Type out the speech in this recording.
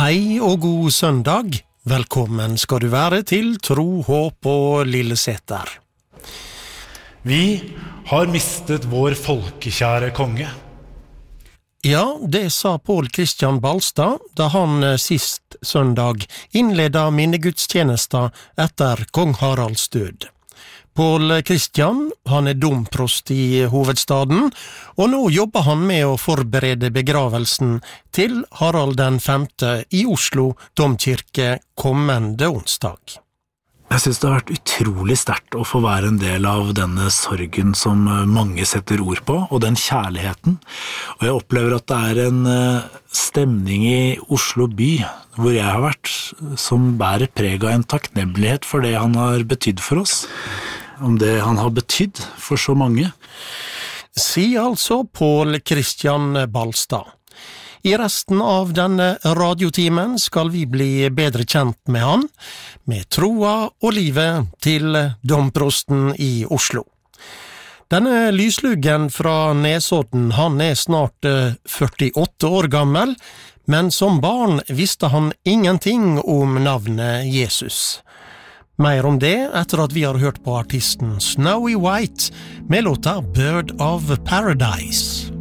Hei og god søndag. Velkommen skal du være til Tro, Håp og Lilleseter. Vi har mistet vår folkekjære konge. Ja, det sa Pål Kristian Balstad da han sist søndag innleda minnegudstjenesta etter kong Haralds død. Pål Kristian, han domprost i hovedstaden, og nå jobber han med å forberede begravelsen til Harald den 5. i Oslo domkirke kommende onsdag. Jeg synes det har vært utrolig sterkt å få være en del av denne sorgen som mange setter ord på, og den kjærligheten. Og jeg opplever at det er en stemning i Oslo by, hvor jeg har vært, som bærer preg av en takknemlighet for det han har betydd for oss. Om det han har betydd for så mange. Sier altså Pål Kristian Balstad. I resten av denne radiotimen skal vi bli bedre kjent med han, med troa og livet til domprosten i Oslo. Denne lysluggen fra Nesodden, han snart 48 år gammel, men som barn visste han ingenting om navnet Jesus. Mer om det etter at vi har hørt på artisten Snowy White med låta Bird of Paradise.